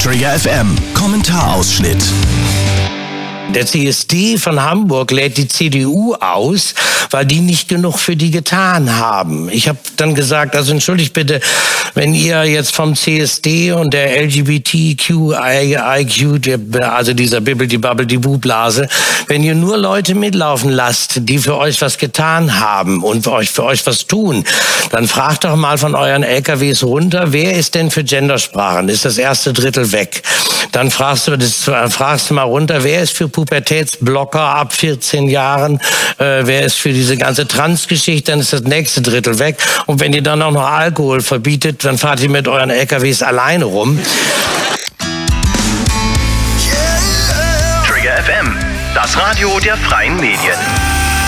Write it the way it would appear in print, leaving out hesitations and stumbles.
Trigger FM Kommentarausschnitt. Der CSD von Hamburg lädt die CDU aus, weil die nicht genug für die getan haben. Ich habe dann gesagt, also entschuldigt bitte, wenn ihr jetzt vom CSD und der LGBTQIQ, also dieser Bibbidi-Babbidi-Bu-Blase, wenn ihr nur Leute mitlaufen lasst, die für euch was getan haben und für euch was tun, dann fragt doch mal von euren LKWs runter, wer ist denn für Gendersprachen? Ist das erste Drittel weg? Dann fragst du mal runter, wer ist für Pubertätsblocker ab 14 Jahren, wer ist für diese ganze Transgeschichte, dann ist das nächste Drittel weg. Und wenn ihr dann auch noch Alkohol verbietet, dann fahrt ihr mit euren LKWs alleine rum. Trigger FM, das Radio der freien Medien.